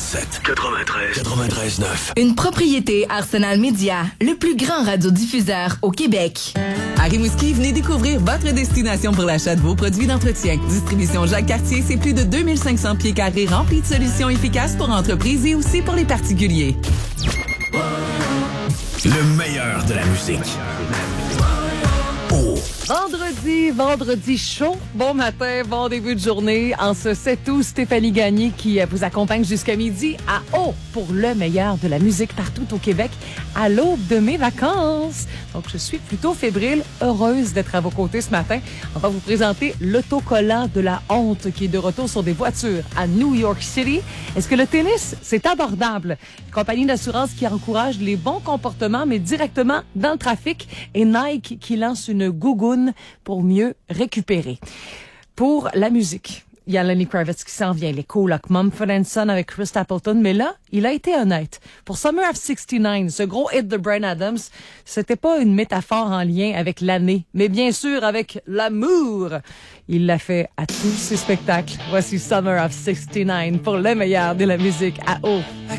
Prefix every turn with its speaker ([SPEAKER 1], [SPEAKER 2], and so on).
[SPEAKER 1] 93.9.
[SPEAKER 2] Une propriété Arsenal Média, le plus grand radiodiffuseur au Québec.
[SPEAKER 3] À Rimouski, venez découvrir votre destination pour l'achat de vos produits d'entretien. Distribution Jacques Cartier, c'est plus de 2500 pieds carrés remplis de solutions efficaces pour entreprises et aussi pour les particuliers.
[SPEAKER 1] Le meilleur de la musique.
[SPEAKER 4] Vendredi chaud. Bon matin, bon début de journée. En ce 7 août, Stéphanie Gagné qui vous accompagne jusqu'à midi à Haut pour le meilleur de la musique partout au Québec à l'aube de mes vacances. Donc, je suis plutôt fébrile, heureuse d'être à vos côtés ce matin. On va vous présenter l'autocollant de la honte qui est de retour sur des voitures à New York City. Est-ce que le tennis, c'est abordable? Une compagnie d'assurance qui encourage les bons comportements, mais directement dans le trafic. Et Nike qui lance une gougoune pour mieux récupérer. Pour la musique, il y a Lenny Kravitz qui s'en vient, les colocs Mumford & Son avec Chris Stapleton, mais là, il a été honnête. Pour Summer of 69, ce gros hit de Bryan Adams, c'était pas une métaphore en lien avec l'année, mais bien sûr avec l'amour. Il l'a fait à tous ses spectacles. Voici Summer of 69 pour le meilleur de la musique à Haut.